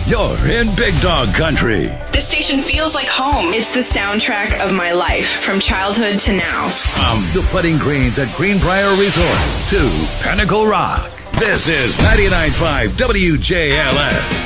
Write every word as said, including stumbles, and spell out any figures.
you're in Big Dog Country. This station feels like home. It's the soundtrack of my life, from childhood to now. From the Putting Greens at Greenbrier Resort to Pinnacle Rock, this is ninety-nine point five W J L S.